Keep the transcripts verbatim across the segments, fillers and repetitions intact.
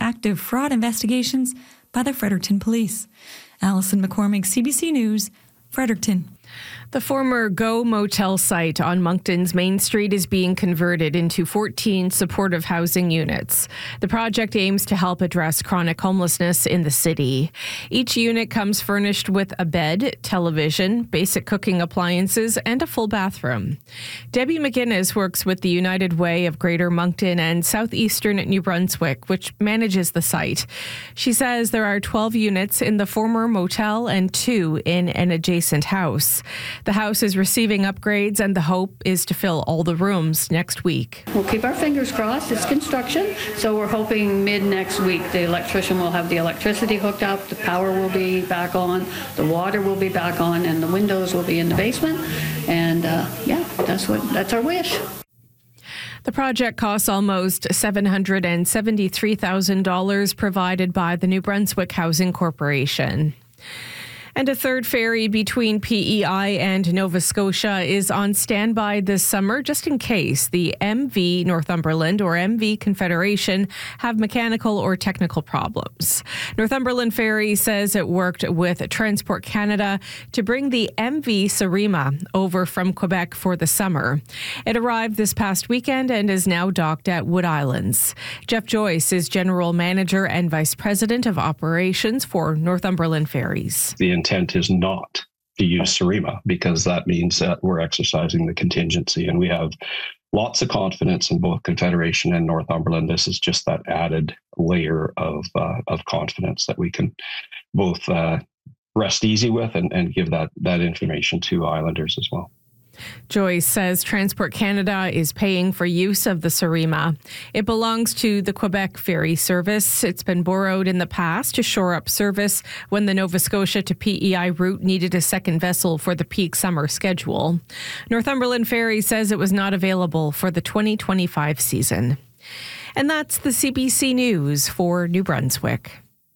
active fraud investigations by the Fredericton Police. Alison McCormick, C B C News, Fredericton. The former Go Motel site on Moncton's Main Street is being converted into fourteen supportive housing units. The project aims to help address chronic homelessness in the city. Each unit comes furnished with a bed, television, basic cooking appliances, and a full bathroom. Debbie McGuinness works with the United Way of Greater Moncton and Southeastern New Brunswick, which manages the site. She says there are twelve units in the former motel and two in an adjacent house. The house is receiving upgrades, and the hope is to fill all the rooms next week. We'll keep our fingers crossed. It's construction, so we're hoping mid next week the electrician will have the electricity hooked up, the power will be back on, the water will be back on, and the windows will be in the basement. And uh, yeah, that's what that's our wish. The project costs almost seven hundred seventy-three thousand dollars, provided by the New Brunswick Housing Corporation. And a third ferry between P E I and Nova Scotia is on standby this summer just in case the M V Northumberland or M V Confederation have mechanical or technical problems. Northumberland Ferry says it worked with Transport Canada to bring the M V Sarima over from Quebec for the summer. It arrived this past weekend and is now docked at Wood Islands. Jeff Joyce is General Manager and Vice President of Operations for Northumberland Ferries. The intent is not to use Sarima, because that means that we're exercising the contingency, and we have lots of confidence in both Confederation and Northumberland. This is just that added layer of uh, of confidence that we can both uh, rest easy with and, and give that that information to Islanders as well. Joyce says Transport Canada is paying for use of the Sarima. It belongs to the Quebec Ferry Service. It's been borrowed in the past to shore up service when the Nova Scotia to P E I route needed a second vessel for the peak summer schedule. Northumberland Ferry says it was not available for the twenty twenty-five season. And that's the C B C News for New Brunswick.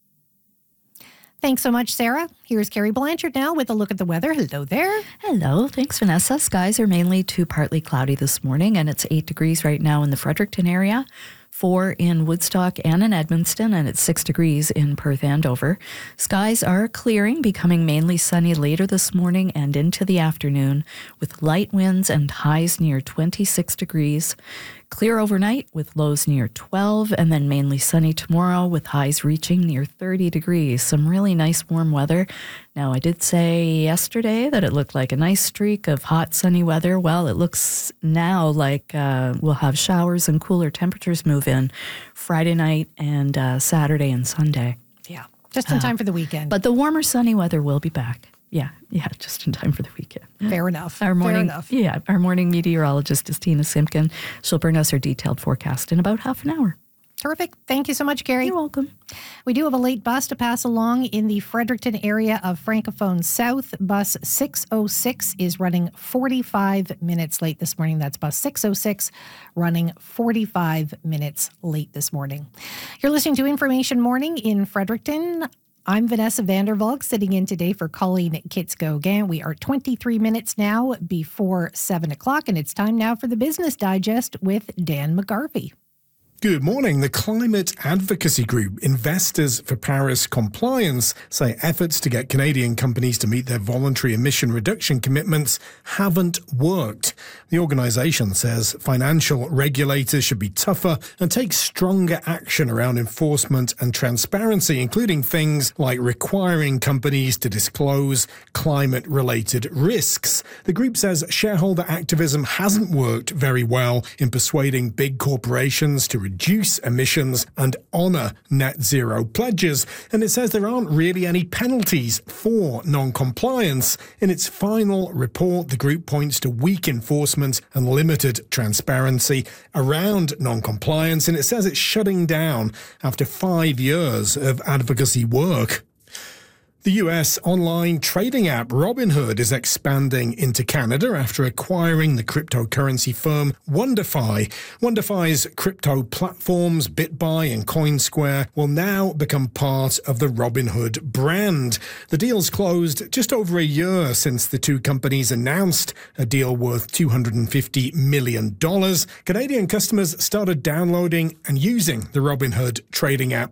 Thanks so much, Sarah. Here's Carrie Blanchard now with a look at the weather. Hello there. Hello. Thanks, Vanessa. Skies are mainly to partly cloudy this morning, and it's eight degrees right now in the Fredericton area, four in Woodstock and in Edmundston, and it's six degrees in Perth Andover. Skies are clearing, becoming mainly sunny later this morning and into the afternoon, with light winds and highs near twenty-six degrees. Clear overnight with lows near twelve, and then mainly sunny tomorrow with highs reaching near thirty degrees. Some really nice warm weather. Now, I did say yesterday that it looked like a nice streak of hot, sunny weather. Well, it looks now like uh, we'll have showers and cooler temperatures move in Friday night and uh, Saturday and Sunday. Yeah, just in time uh, for the weekend. But the warmer, sunny weather will be back. Yeah, yeah, just in time for the weekend. Fair enough. Our morning, Fair enough. Yeah, our morning meteorologist is Tina Simpkin. She'll bring us her detailed forecast in about half an hour. Terrific. Thank you so much, Carrie. You're welcome. We do have a late bus to pass along in the Fredericton area of Francophone South. Bus six oh six is running forty-five minutes late this morning. That's bus six oh six running forty-five minutes late this morning. You're listening to Information Morning in Fredericton. I'm Vanessa Vandervalk, sitting in today for Colleen Kitsko-Gant. We are twenty-three minutes now before seven o'clock, and it's time now for the Business Digest with Dan McGarvey. Good morning. The climate advocacy group Investors for Paris Compliance say efforts to get Canadian companies to meet their voluntary emission reduction commitments haven't worked. The organisation says financial regulators should be tougher and take stronger action around enforcement and transparency, including things like requiring companies to disclose climate-related risks. The group says shareholder activism hasn't worked very well in persuading big corporations to reduce emissions and honour net zero pledges, and it says there aren't really any penalties for non-compliance. In its final report, the group points to weak enforcement and limited transparency around non-compliance, and it says it's shutting down after five years of advocacy work. The U S online trading app Robinhood is expanding into Canada after acquiring the cryptocurrency firm WonderFi. WonderFi's crypto platforms BitBuy and CoinSquare will now become part of the Robinhood brand. The deal's closed just over a year since the two companies announced a deal worth two hundred fifty million dollars. Canadian customers started downloading and using the Robinhood trading app